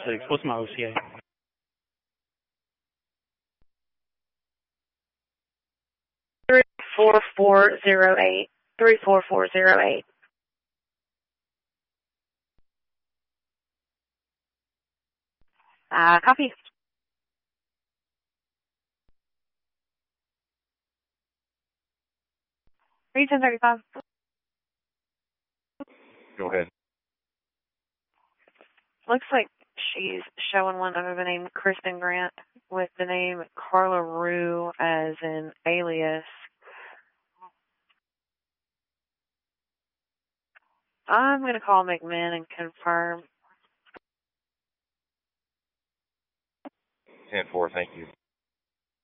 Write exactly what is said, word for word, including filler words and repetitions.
six. What's my O C A? Three four four zero eight. Three four four zero eight. Uh, copy. Three ten thirty five. Go ahead. Looks like she's showing one under the name Kristen Grant with the name Carla Rue as an alias. I'm going to call McMinn and confirm. ten four, thank you.